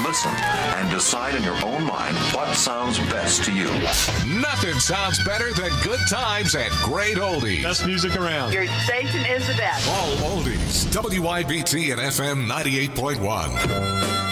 listen and decide in your own mind what sounds best to you. Nothing sounds better than good times and great oldies. Best music around. Your station is the best. All oldies. WYBT and FM 98.1.